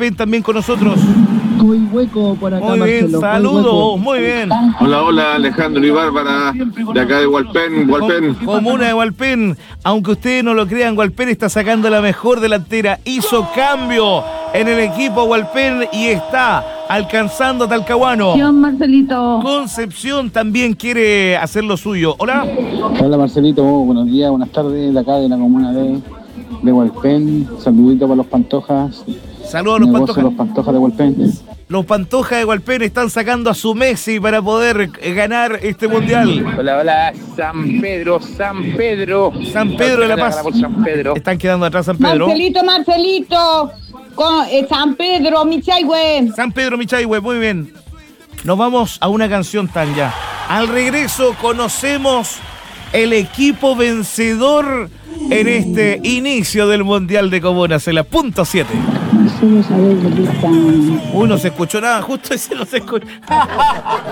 Hualpén también con nosotros. Muy hueco por acá, Muy bien, Marcelo, saludos, muy bien. Hola, Alejandro y Bárbara, de acá de Hualpén. Comuna de Hualpén. Aunque ustedes no lo crean, Hualpén está sacando la mejor delantera. Hizo cambio en el equipo Hualpén y está alcanzando a Talcahuano. Marcelito. Concepción también quiere hacer lo suyo. Hola. Hola Marcelito, buenos días, buenas tardes, de acá de la comuna de Hualpén. Saludito para los Pantojas. Saludos a los Pantojas. Los Pantojas de Hualpén. Los Pantojas de Hualpén están sacando a su Messi para poder ganar este mundial. Hola, San Pedro. San Pedro de la Paz. San Pedro. Están quedando atrás San Pedro. Marcelito. San Pedro, Michayhue. San Pedro, Michayhue, muy bien. Nos vamos a una canción, Tanya. Al regreso conocemos el equipo vencedor en este inicio del Mundial de Comunas, en la punto 7. Uno se escuchó nada, justo ese no se escuchó.